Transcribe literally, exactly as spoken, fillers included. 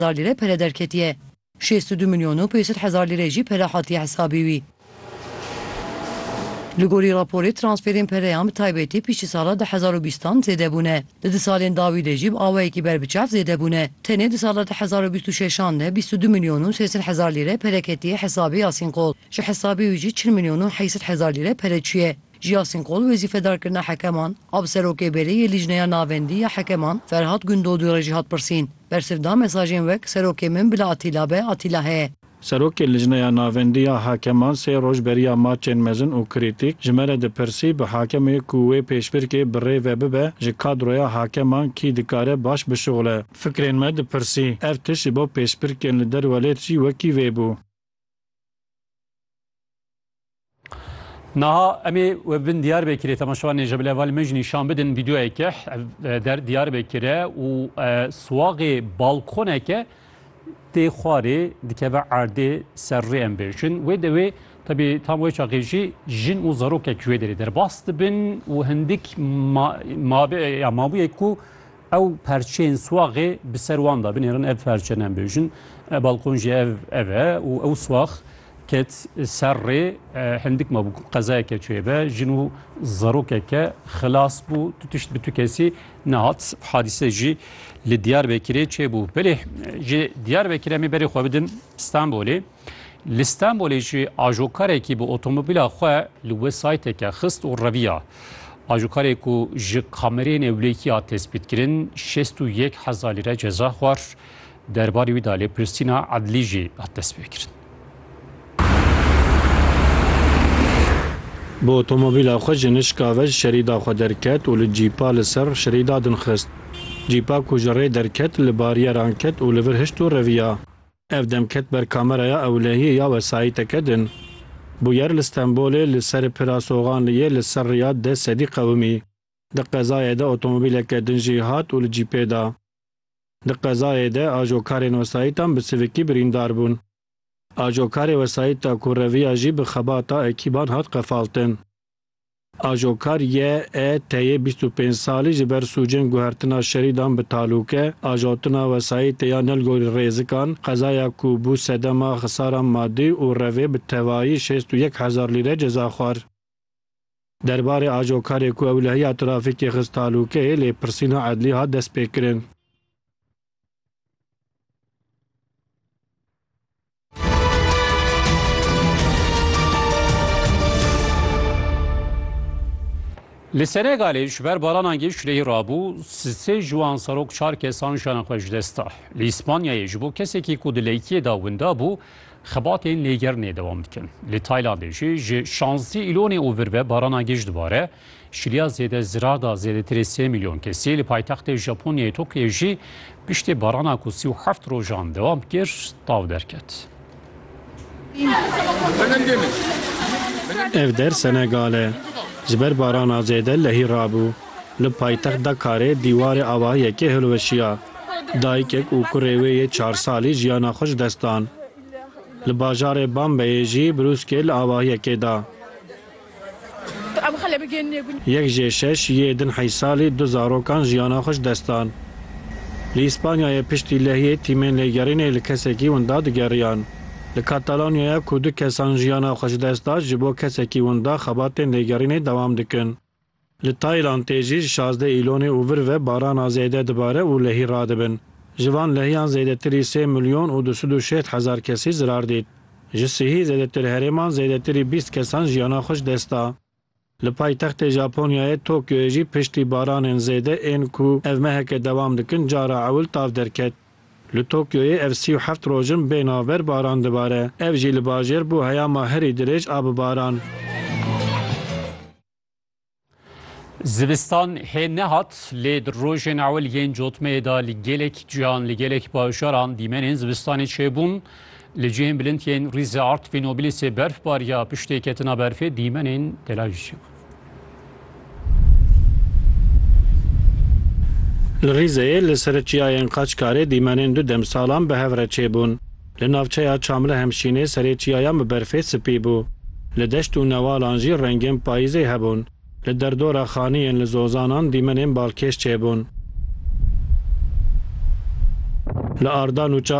لیره پره درکتیه. شصت و دو میلیون و پانصد هزار لیره جی پره حاتی حسابی وی. لگوری راپوری ترانسفرین پریام تایبتی پیش سالا ده هزار و بیستان زیده بونه. ده سالین داوی دجیب آوایی که بر بچف زیده بونه. تنه ده سالا ده هزار و بیست و ششان ده بیست و دو میلیون و سیصد هزار لیره پرکتی حسابی یاسین قول. شه حسابی ویجی چهل میلیون و هشتصد هزار لیره پرچیه. جیاسین قول وظیفه دار کردن حکمان آب سروکی بری لجنه ناوندی یا حکمان فرهاد گندودو رجحات پرسین. برسردا مساجین وک سروکی من بلا آتیلا به آتیلا هه. سروک لجنه ناوندی حاکمان سه روز بریا ماچن مزن و کریتیک جمره د پرسی به حاکم کوه پیشبر که بره و به ج کادرویا حاکمان کی دکاره باش بشغله فکرین مد پرسی ارتش با پیشبر که لدر ولید جی وکی ویبو نها امی و بن دیاربکری تماشاوان جبل اول مج نشان بدن ویدیو که در دیاربکری و سواق بالکونه که دی خواری دکه عرضه سری امبیشن و دوی tabii tam o çakıcı jin uzarok eküyleri der bastı bin و هندک ما یا ما بو یکو او پرچین سواغ بسروان دا بنیرن ev پرچنن بیشن بالکونجی ev eve و او سواغ کت سری هندک ما بو قضای کچوی به جنو زاروک که خلاص بو تشت بتو کسی نهات حادثه جی لدیاربکری چه بو بله جی دیاربکری می بری خو بدن استانبولی لستانبولی جی آجوکاری کی بو اتومبیل خو لو سایت که خست و رویا آجوکاری کو ج کامرین اولیکی تثبیت کردن شصت و یک هزار لیره جزا خوار درباری ویدالی پرستینا عدلی جی تثبیت کردن با اتومبیل خو جنش کاوش شریدا خو درکت و لجیپا لسر شریدا دن خست جیپا کوجره درکت لباریا رانکت و لور هشت و رویا اف دمکت بر کامرaya اولهی یا وسایت کدن بویر لستانبول لسر پراسوغان لیه لسر ریاد ده سدی قومی ده قضای ده اتومبیل کدن جیهات و لجیپه دا ده قضای ده آجوکارین وسایتان بسوکی بریندار بون آجوکار وسایتا کورویا جی به خباتا اکیبان هات قفالتن. آجوکار یه ای تیه بیست و پنج سالی جبر سوجن گوهرتنا شریدان به تعلقه آجاتنا وسایت یا نلگوری ریزکان قضایا کوبو سدما خسارا مادی و روی به توایی شصت و یک هزار لیره جزا خوار. درباره آجوکار کو اولهی ترافیکی خست تعلقه لی پرسینا عدلی ها دست پیکرن. لسنغالی شبر بالانانگی شریه رابو سه جوان سروک چار کسان شان خوش دستا. لیسپانیای جبو کسی که کودلیکی داونده بو خبات این لیگر ندوام دکن. لتایلاندیشی ج شانزده ایلون اوور و بالانانگیش دوباره شلیا زیده زرادا زیده تری سه میلیون کسی لپایتخت ژاپنیای توکیو جی بیشتر بارانا کو سی و هفت روزان دوام گیر تاو درکت. ev der Senegal'e جبر باران زیده لهی رابو لپایتخت دا کاره دیوار آواهی که هلوشیا دایکک او کوروی چهار سالی جیانا خوش دستان لباجار بامبی جی بروس که لآواهی که دا یک جی شش یدن حی سالی دو زاروکان جیانا خوش دستان لی اسپانیای پشتی لهی تیمین لگرین لکسکی وندا دگریان لکاتالانیا کودو کسان جیانا خوش دستا جبو کسکی وندا خباتین لگرین دوام دکن. لتایلان تیجی شازده ایلون اوور و باران زیده دباره و لهی رادبن. جوان لهیان زیده تری سه میلیون و دو سد و شش هزار کسی زرار دید. جسیهی زیده تر هریمان زیده تری بیست کسان جیانا خوش دستا. لپایتخت ژاپنیای توکیو جی پشتی باران زیده این کو اومه که دوام دکن جارا اول تاف درکت. لتوکیوی اف سی و هفت روزن بیناور باران دباره اف جی لباجر بو هیا ماهری درج آب باران زوستان هی نهات لید روژن اول ین جوتمه دا لگلک جان لگلک باشاران دیمنین زوستانی چه بون لجیم بلند ین ریز آرت و نوبلیس برف باریا پشتی کتنا برفه دیمنین دلاجی لریزه لسرچیای قاچکاری دیمنین دو دم سالان به هفره چه بون. لنافچه چامل همشینه سرچیای مبرفه سپی بو. لدشت و نوالانجی رنگین پاییزه هبون. لدردور خانیین لزوزانان دیمنین بالکش چه بون. Li Ardan û